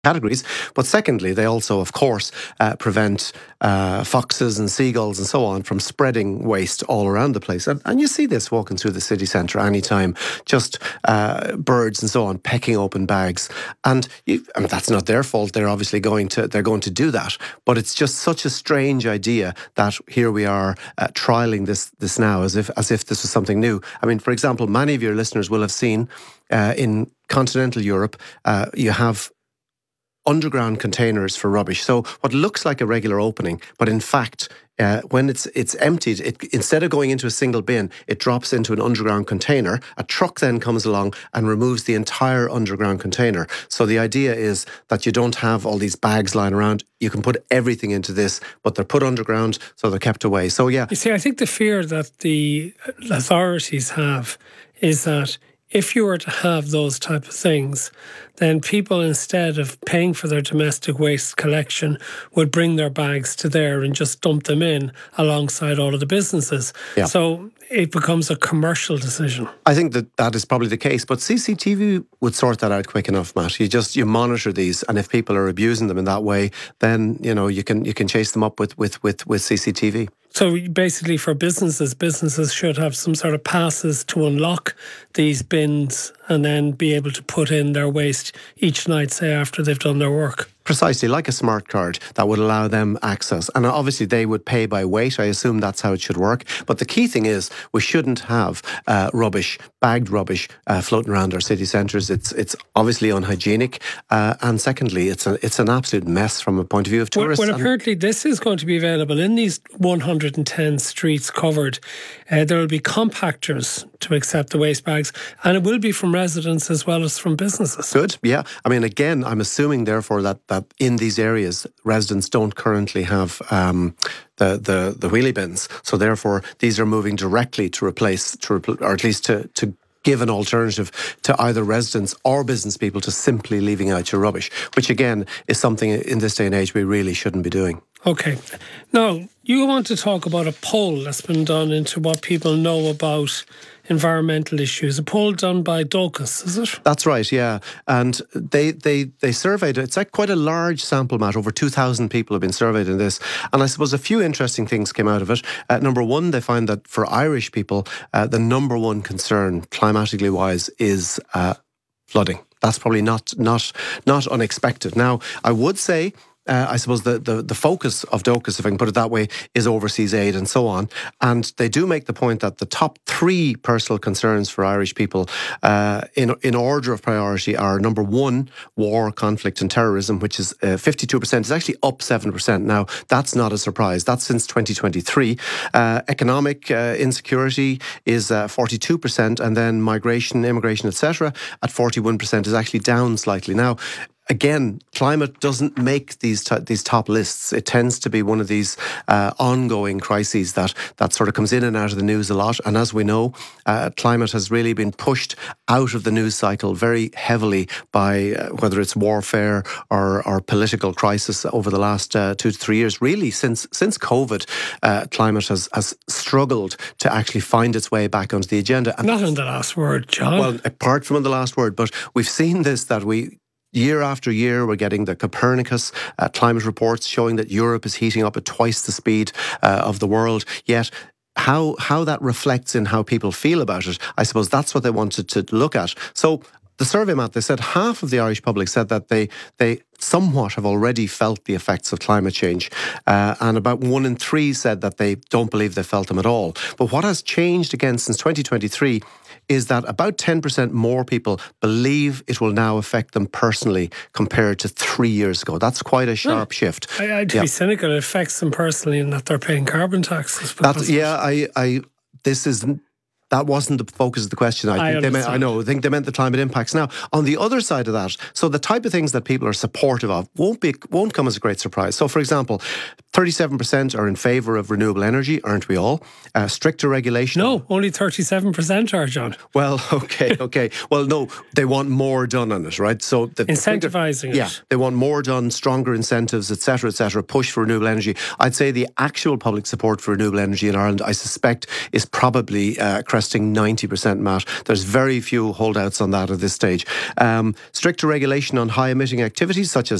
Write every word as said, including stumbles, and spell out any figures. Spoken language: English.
categories. But secondly, they also, of course, uh, prevent uh, foxes and seagulls and so on from spreading waste all around the place. And, and you see this walking through the city centre anytime, just uh, birds and so on pecking open bags. And you, I mean, that's not their fault. They're obviously going to they're going to do that. But it's just such a strange idea that here we are uh, trialling this this now as if as if this was something new. I mean, for example, many of your listeners will have seen uh, in continental Europe, uh, you have underground containers for rubbish. So what looks like a regular opening, but in fact, uh, when it's it's emptied, it, instead of going into a single bin, it drops into an underground container. A truck then comes along and removes the entire underground container. So the idea is that you don't have all these bags lying around. You can put everything into this, but they're put underground, so they're kept away. So yeah. You see, I think the fear that the authorities have is that if you were to have those type of things, then people, instead of paying for their domestic waste collection, would bring their bags to there and just dump them in alongside all of the businesses. Yeah. So it becomes a commercial decision. I think that that is probably the case, but C C T V would sort that out quick enough, Matt. You just you monitor these, and if people are abusing them in that way, then you know you can you can chase them up with with with, with C C T V. So basically, for businesses, businesses should have some sort of passes to unlock these bins and then be able to put in their waste each night, say, after they've done their work. Precisely, like a smart card that would allow them access. And obviously they would pay by weight. I assume that's how it should work. But the key thing is we shouldn't have uh, rubbish, bagged rubbish, uh, floating around our city centres. It's it's obviously unhygienic. Uh, and secondly, it's a, it's an absolute mess from a point of view of tourists. Well, well apparently this is going to be available in these one hundred ten streets covered. Uh, there will be compactors to accept the waste bags, and it will be from residents as well as from businesses. Good, yeah. I mean, again, I'm assuming therefore that, that in these areas, residents don't currently have um, the, the the wheelie bins. So therefore, these are moving directly to replace, to repl- or at least to to give an alternative to either residents or business people to simply leaving out your rubbish, which again is something in this day and age we really shouldn't be doing. Okay. Now, you want to talk about a poll that's been done into what people know about environmental issues. A poll done by Docus, is it? That's right, yeah. And they they they surveyed, it's like quite a large sample, Matt. Over two thousand people have been surveyed in this. And I suppose a few interesting things came out of it. Uh, number one, they find that for Irish people, uh, the number one concern, climatically wise, is uh, flooding. That's probably not not not unexpected. Now, I would say, Uh, I suppose the, the, the focus of Docus, if I can put it that way, is overseas aid and so on. And they do make the point that the top three personal concerns for Irish people uh, in in order of priority are, number one, war, conflict and terrorism, which is uh, fifty-two percent. It's actually up seven percent. Now, that's not a surprise. That's since twenty twenty-three. Uh, economic uh, insecurity is uh, forty-two percent. And then migration, immigration, et cetera at forty-one percent is actually down slightly. Now, again, climate doesn't make these t- these top lists. It tends to be one of these uh, ongoing crises that that sort of comes in and out of the news a lot. And as we know, uh, climate has really been pushed out of the news cycle very heavily by uh, whether it's warfare or, or political crisis over the last uh, two to three years. Really, since since COVID, uh, climate has, has struggled to actually find its way back onto the agenda. And not in the last word, John. Well, apart from in the last word, but we've seen this, that we... Year after year, we're getting the Copernicus uh, climate reports showing that Europe is heating up at twice the speed uh, of the world. Yet, how how that reflects in how people feel about it, I suppose that's what they wanted to look at. So the survey, Matt, they said half of the Irish public said that they they somewhat have already felt the effects of climate change. Uh, and about one in three said that they don't believe they felt them at all. But what has changed again since twenty twenty-three is that about ten percent more people believe it will now affect them personally compared to three years ago. That's quite a sharp yeah. shift. I, I'd yeah. be cynical. It affects them personally in that they're paying carbon taxes. That's, yeah, I, I, this is... That wasn't the focus of the question. I, I think they meant, I know. I think they meant the climate impacts. Now, on the other side of that, so the type of things that people are supportive of won't be won't come as a great surprise. So, for example, thirty-seven percent are in favour of renewable energy, aren't we all? Uh, stricter regulation. No, only thirty-seven percent are, John. Well, okay, okay. Well, no, they want more done on it, right? So the, Incentivising the, it. Yeah, they want more done, stronger incentives, et cetera, et cetera, push for renewable energy. I'd say the actual public support for renewable energy in Ireland, I suspect, is probably uh, cresting ninety percent, Matt. There's very few holdouts on that at this stage. Um, stricter regulation on high emitting activities such as